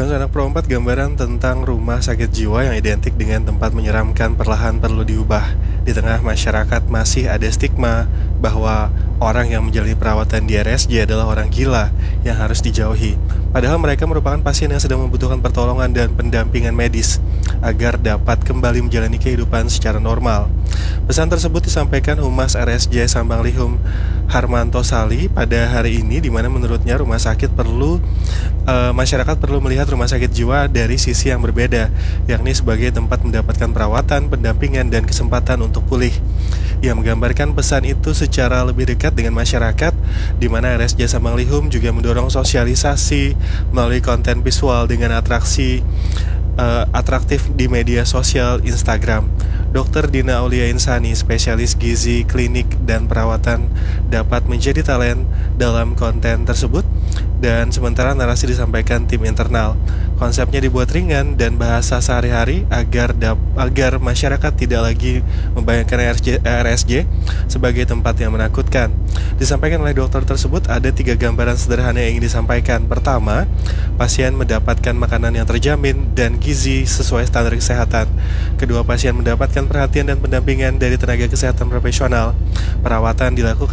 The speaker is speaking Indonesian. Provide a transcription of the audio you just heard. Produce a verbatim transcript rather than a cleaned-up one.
anak Pro empat gambaran tentang rumah sakit jiwa yang identik dengan tempat menyeramkan perlahan perlu diubah. Di tengah masyarakat masih ada stigma bahwa orang yang menjalani perawatan di R S J adalah orang gila yang harus dijauhi. Padahal mereka merupakan pasien yang sedang membutuhkan pertolongan dan pendampingan medis agar dapat kembali menjalani kehidupan secara normal. Pesan tersebut disampaikan Humas R S J Sambanglihum Harmanto Sali pada hari ini, di mana menurutnya rumah sakit perlu e, masyarakat perlu melihat rumah sakit jiwa dari sisi yang berbeda, yakni sebagai tempat mendapatkan perawatan, pendampingan, dan kesempatan untuk pulih. Ia menggambarkan pesan itu secara lebih dekat dengan masyarakat, di mana R S J Sambanglihum juga mendorong sosialisasi melalui konten visual dengan atraksi uh, atraktif di media sosial Instagram. Dokter Dina Aulia Insani, spesialis gizi, klinik, dan perawatan, dapat menjadi talent dalam konten tersebut, dan sementara narasi disampaikan tim internal. Konsepnya dibuat ringan dan bahasa sehari-hari agar dap- agar masyarakat tidak lagi membayangkan R S J, R S J sebagai tempat yang menakutkan. Disampaikan oleh dokter tersebut, ada tiga gambaran sederhana yang ingin disampaikan. Pertama, pasien mendapatkan makanan yang terjamin dan gizi sesuai standar kesehatan. Kedua, pasien mendapatkan perhatian dan pendampingan dari tenaga kesehatan profesional. Perawatan dilakukan